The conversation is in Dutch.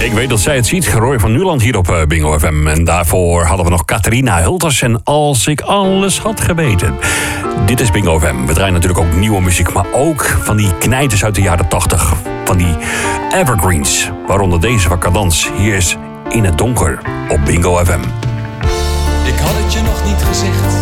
Ik weet dat zij het ziet. Roy van Nuland hier op Bingo FM. En daarvoor hadden we nog Catharina Hulters en Als ik alles had geweten. Dit is Bingo FM. We draaien natuurlijk ook nieuwe muziek, maar ook van die knijters uit de jaren 80. Van die evergreens, waaronder deze van Cadans. Hier is In het Donker op Bingo FM. Ik had het je nog niet gezegd.